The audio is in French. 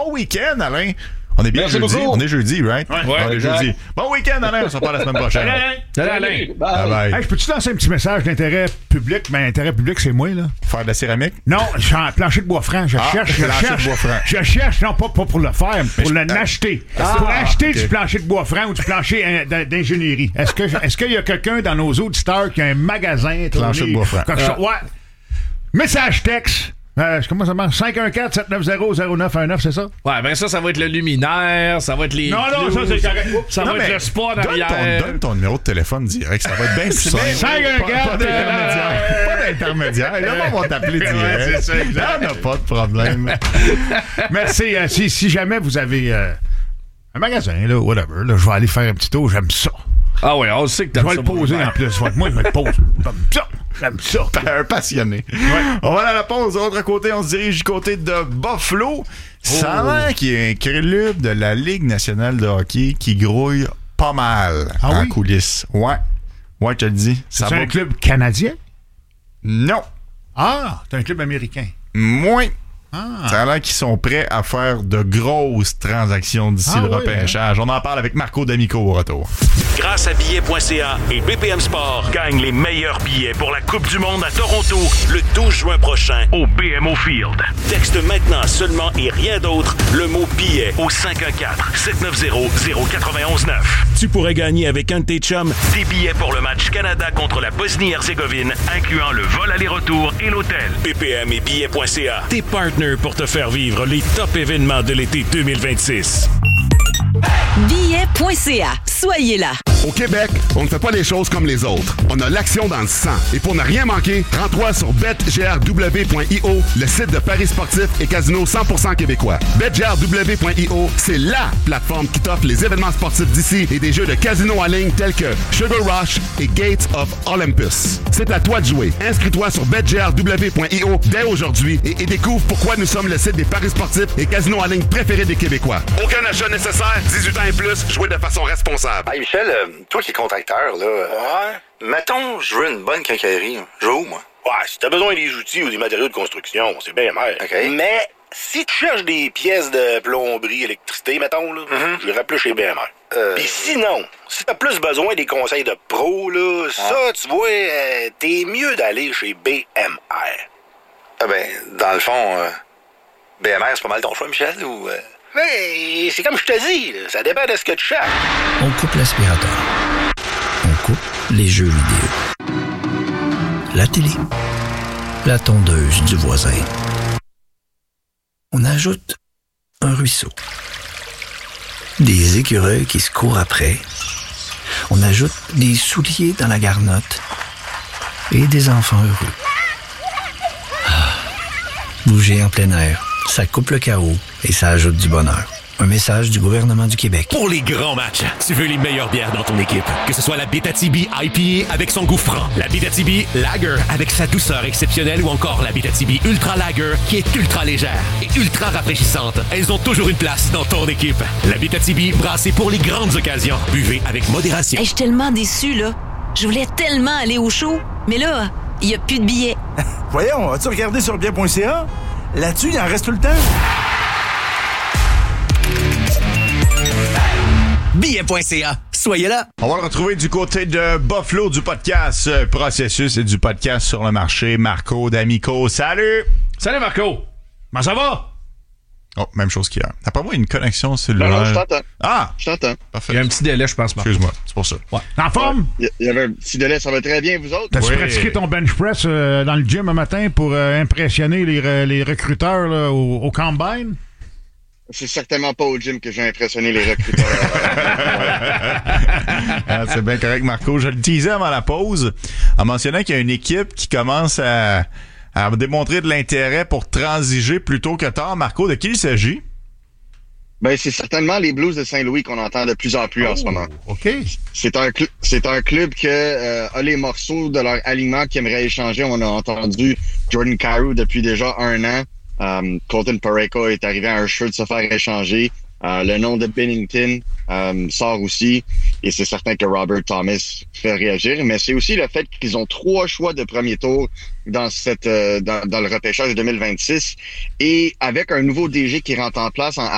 bon week-end, Alain. On est bien Merci jeudi. beaucoup. On est jeudi, right? Ouais, on est exact. jeudi. Bon week-end, Alain. On se reparle la semaine prochaine. Salut, Alain. Bye bye. Hey, je peux-tu lancer un petit message d'intérêt public? Ben, l'intérêt public, c'est moi, là. Faire de la céramique? Non, je suis en plancher de bois franc. Je cherche. de bois franc. Je cherche, non, pas pour le faire, mais pour l'acheter. Pour acheter du plancher de bois franc ou du plancher d'ingénierie. Est-ce qu'il y a quelqu'un dans nos auditeurs qui a un magasin Plancher de bois franc. Ouais. Message texte. Comment ça marche? 514-790-0919, c'est ça? Ouais, ben ça va être le luminaire, ça va être les... Non, ça, c'est correct. Ça va être le sport derrière. Donne ton numéro de téléphone direct, ça va être bien plus simple. 514 Pas d'intermédiaire. Pas d'intermédiaire. Là, on va t'appeler direct. Ouais, c'est ça, exact. Là, on n'a pas de problème. Merci. Si jamais vous avez un magasin, là, whatever, là, je vais aller faire un petit tour. J'aime ça. Ah ouais, on sait que t'as Je vais le poser en plus. Moi, je vais le poser. J'aime ça. Un passionné. Ouais. On va aller à la pause. De l'autre côté, on se dirige du côté de Buffalo. Ça a l'air qu'il y a un club de la Ligue nationale de hockey qui grouille pas mal en coulisses. Ouais, je te le dis. C'est un club canadien? Non. Ah, c'est un club américain. Moins. Ah. Ça a l'air qu'ils sont prêts à faire de grosses transactions d'ici le repêchage. On en parle avec Marco D'Amico au retour. Grâce à billets.ca et BPM Sport, gagne les meilleurs billets pour la Coupe du monde à Toronto le 12 juin prochain au BMO Field. Texte maintenant seulement et rien d'autre le mot billet au 514-790-0919. Tu pourrais gagner avec un de tes chums des billets pour le match Canada contre la Bosnie-Herzégovine, incluant le vol aller-retour et l'hôtel. BPM et billets.ca, tes partners pour te faire vivre les top événements de l'été 2026. Billets.ca. Soyez là. Au Québec, on ne fait pas les choses comme les autres. On a l'action dans le sang. Et pour ne rien manquer, rends-toi sur betgrw.io, le site de paris sportifs et casino 100% québécois. betgrw.io, c'est LA plateforme qui t'offre les événements sportifs d'ici et des jeux de casino en ligne tels que Sugar Rush et Gates of Olympus. C'est à toi de jouer. Inscris-toi sur betgrw.io dès aujourd'hui et découvre pourquoi nous sommes le site des paris sportifs et casinos en ligne préférés des Québécois. Aucun achat nécessaire, 18 ans et plus, jouez de façon responsable. Hey Michel, toi qui es contracteur, là, mettons, je veux une bonne quincaillerie. Je vais où, moi? Ouais, si t'as besoin des outils ou des matériaux de construction, c'est bien mer. OK. Mais si tu cherches des pièces de plomberie, électricité, mettons, là, je irais plus chez BMR. Puis sinon, si t'as plus besoin des conseils de pro, là, ça, tu vois, t'es mieux d'aller chez BMR. Ah ben, dans le fond, BMR, c'est pas mal ton choix, Michel, ou... Mais c'est comme je te dis, là, ça dépend de ce que tu cherches. On coupe l'aspirateur. On coupe les jeux vidéo. La télé. La tondeuse du voisin. On ajoute un ruisseau. Des écureuils qui se courent après. On ajoute des souliers dans la garnotte. Et des enfants heureux. Bouger en plein air. Ça coupe le chaos et ça ajoute du bonheur. Un message du gouvernement du Québec. Pour les grands matchs, tu veux les meilleures bières dans ton équipe. Que ce soit la Abitibi IPA avec son goût franc, la Abitibi Lager avec sa douceur exceptionnelle ou encore la Abitibi Ultra Lager qui est ultra légère et ultra rafraîchissante. Elles ont toujours une place dans ton équipe. La Abitibi brassée pour les grandes occasions. Buvez avec modération. Hey, je suis tellement déçue, là. Je voulais tellement aller au show, mais là, il n'y a plus de billets. Voyons, as-tu regardé sur bien.ca? Là-dessus, il en reste tout le temps. Billet.ca. Soyez là. On va le retrouver du côté de Buffalo du podcast Processus et du podcast Sur le marché. Marco D'Amico. Salut! Salut Marco! Comment ça va? Oh, même chose qu'hier. T'as pas moi une connexion cellulaire? Non, je t'entends. Ah! Je t'entends. Parfait. Il y a un petit délai, je pense, Marco. Excuse-moi, c'est pour ça. Ouais. En forme? Il y avait un petit délai, ça va très bien, vous autres? T'as-tu pratiqué ton bench press dans le gym un matin pour impressionner les recruteurs là, au Combine? C'est certainement pas au gym que j'ai impressionné les recruteurs. C'est bien correct, Marco. Je le disais avant la pause, en mentionnant qu'il y a une équipe qui commence à démontrer de l'intérêt pour transiger plus tôt que tard. Marco, de qui il s'agit? Ben, c'est certainement les Blues de Saint-Louis qu'on entend de plus en plus en ce moment. OK. C'est un club que a les morceaux de leur alignement qui aimerait échanger. On a entendu Jordan Kyrou depuis déjà 1 an. Colton Parayko est arrivé à un jeu de se faire échanger. Le nom de Bennington sort aussi. Et c'est certain que Robert Thomas fait réagir. Mais c'est aussi le fait qu'ils ont 3 choix de premier tour dans le repêchage de 2026. Et avec un nouveau DG qui rentre en place en